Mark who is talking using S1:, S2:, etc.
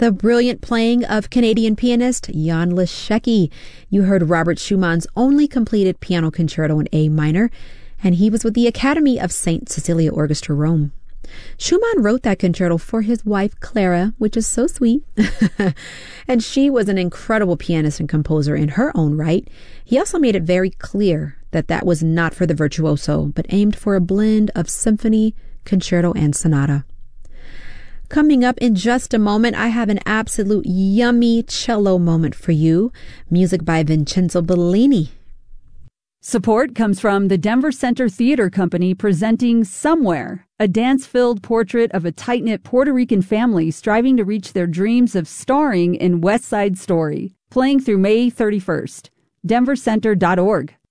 S1: The brilliant playing of Canadian pianist Jan Leschecki. You heard Robert Schumann's only completed piano concerto in A minor, and he was with the Academy of St. Cecilia Orchestra, Rome. Schumann wrote that concerto for his wife, Clara, which is so sweet. And she was an incredible pianist and composer in her own right. He also made it very clear that that was not for the virtuoso, but aimed for a blend of symphony, concerto, and sonata. Coming up in just a moment, I have an absolute yummy cello moment for you. Music by Vincenzo Bellini.
S2: Support comes from the Denver Center Theater Company presenting Somewhere, a dance-filled portrait of a tight-knit Puerto Rican family striving to reach their dreams of starring in West Side Story, playing through May 31st. denvercenter.org.